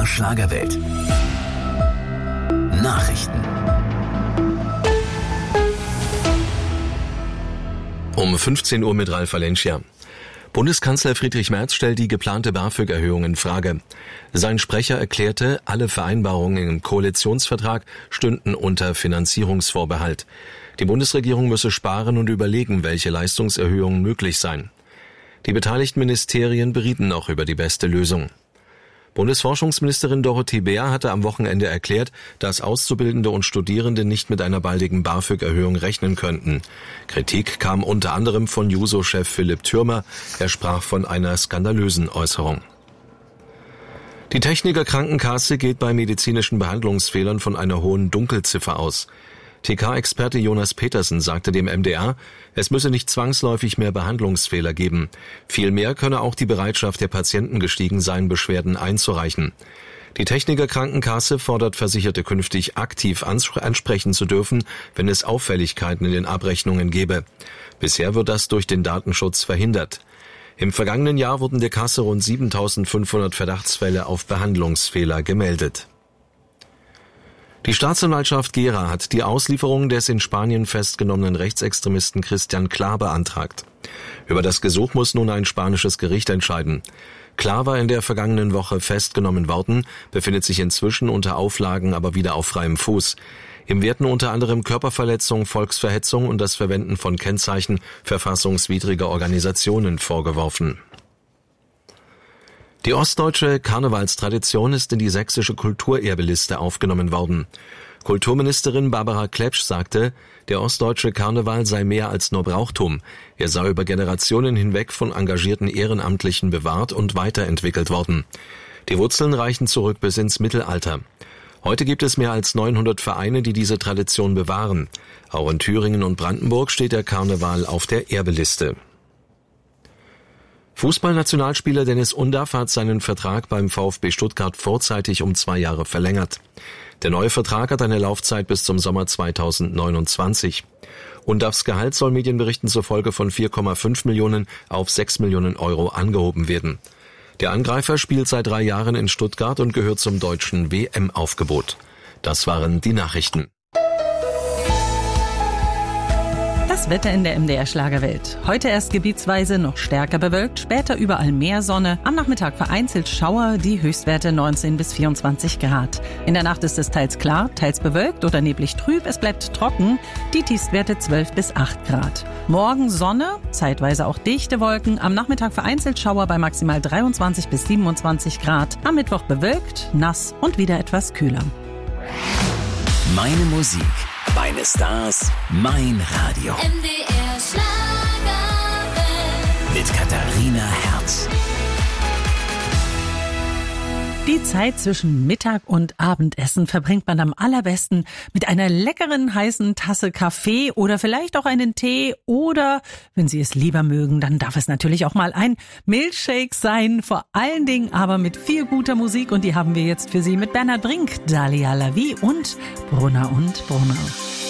Schlagerwelt. Nachrichten. Um 15 Uhr mit Ralf Valencia. Bundeskanzler Friedrich Merz stellt die geplante BAföG-Erhöhung in Frage. Sein Sprecher erklärte, alle Vereinbarungen im Koalitionsvertrag stünden unter Finanzierungsvorbehalt. Die Bundesregierung müsse sparen und überlegen, welche Leistungserhöhungen möglich seien. Die beteiligten Ministerien berieten noch über die beste Lösung. Bundesforschungsministerin Dorothee Bär hatte am Wochenende erklärt, dass Auszubildende und Studierende nicht mit einer baldigen BAföG-Erhöhung rechnen könnten. Kritik kam unter anderem von Juso-Chef Philipp Thürmer. Er sprach von einer skandalösen Äußerung. Die Techniker Krankenkasse geht bei medizinischen Behandlungsfehlern von einer hohen Dunkelziffer aus. TK-Experte Jonas Petersen sagte dem MDR, es müsse nicht zwangsläufig mehr Behandlungsfehler geben. Vielmehr könne auch die Bereitschaft der Patienten gestiegen sein, Beschwerden einzureichen. Die Techniker Krankenkasse fordert Versicherte künftig aktiv ansprechen zu dürfen, wenn es Auffälligkeiten in den Abrechnungen gebe. Bisher wird das durch den Datenschutz verhindert. Im vergangenen Jahr wurden der Kasse rund 7.500 Verdachtsfälle auf Behandlungsfehler gemeldet. Die Staatsanwaltschaft Gera hat die Auslieferung des in Spanien festgenommenen Rechtsextremisten Christian Klar beantragt. Über das Gesuch muss nun ein spanisches Gericht entscheiden. Klar war in der vergangenen Woche festgenommen worden, befindet sich inzwischen unter Auflagen, aber wieder auf freiem Fuß. Ihm werden unter anderem Körperverletzung, Volksverhetzung und das Verwenden von Kennzeichen verfassungswidriger Organisationen vorgeworfen. Die ostdeutsche Karnevalstradition ist in die sächsische Kulturerbeliste aufgenommen worden. Kulturministerin Barbara Klepsch sagte, der ostdeutsche Karneval sei mehr als nur Brauchtum. Er sei über Generationen hinweg von engagierten Ehrenamtlichen bewahrt und weiterentwickelt worden. Die Wurzeln reichen zurück bis ins Mittelalter. Heute gibt es mehr als 900 Vereine, die diese Tradition bewahren. Auch in Thüringen und Brandenburg steht der Karneval auf der Erbeliste. Fußballnationalspieler Dennis Undaff hat seinen Vertrag beim VfB Stuttgart vorzeitig um 2 Jahre verlängert. Der neue Vertrag hat eine Laufzeit bis zum Sommer 2029. Undaffs Gehalt soll Medienberichten zufolge von 4,5 Millionen auf 6 Millionen Euro angehoben werden. Der Angreifer spielt seit 3 Jahren in Stuttgart und gehört zum deutschen WM-Aufgebot. Das waren die Nachrichten. Das Wetter in der MDR Schlagerwelt. Heute erst gebietsweise noch stärker bewölkt, später überall mehr Sonne. Am Nachmittag vereinzelt Schauer, die Höchstwerte 19 bis 24 Grad. In der Nacht ist es teils klar, teils bewölkt oder neblig trüb. Es bleibt trocken, die Tiefstwerte 12 bis 8 Grad. Morgen Sonne, zeitweise auch dichte Wolken. Am Nachmittag vereinzelt Schauer bei maximal 23 bis 27 Grad. Am Mittwoch bewölkt, nass und wieder etwas kühler. Meine Musik, meine Stars, mein Radio. MDR Schlagerwelt. Mit Katharina Herz. Die Zeit zwischen Mittag- und Abendessen verbringt man am allerbesten mit einer leckeren heißen Tasse Kaffee oder vielleicht auch einen Tee oder, wenn Sie es lieber mögen, dann darf es natürlich auch mal ein Milchshake sein, vor allen Dingen aber mit viel guter Musik und die haben wir jetzt für Sie mit Bernhard Brink, Dalia Lavi und Brunner und Brunner.